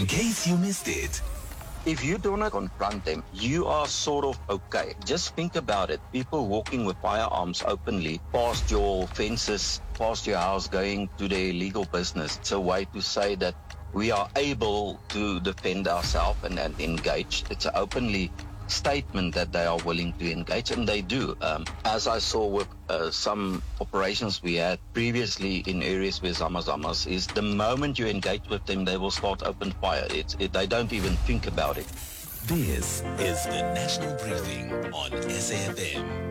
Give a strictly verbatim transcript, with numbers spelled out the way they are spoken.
in case you missed it. If you do not confront them, you are sort of okay. Just think about it. People walking with firearms openly past your fences, past your house, going to their illegal business. It's a way to say that we are able to defend ourselves and, and engage. It's an openly statement that they are willing to engage, and they do. Um, as I saw with uh, some operations we had previously in areas where Zamazamas is, the moment you engage with them, they will start open fire. It's, it, they don't even think about it. This is the National Briefing on S A F M.